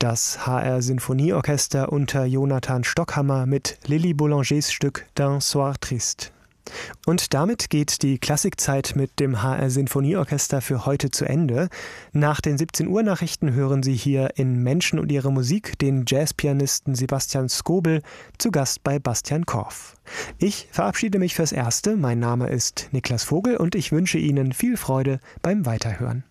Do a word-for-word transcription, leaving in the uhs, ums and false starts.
Das H R-Sinfonieorchester unter Jonathan Stockhammer mit Lily Boulangers Stück D'un Soir Triste. Und damit geht die Klassikzeit mit dem H R-Sinfonieorchester für heute zu Ende. Nach den siebzehn Uhr Nachrichten hören Sie hier in Menschen und ihre Musik den Jazzpianisten Sebastian Skobel, zu Gast bei Bastian Korff. Ich verabschiede mich fürs Erste. Mein Name ist Niklas Vogel und ich wünsche Ihnen viel Freude beim Weiterhören.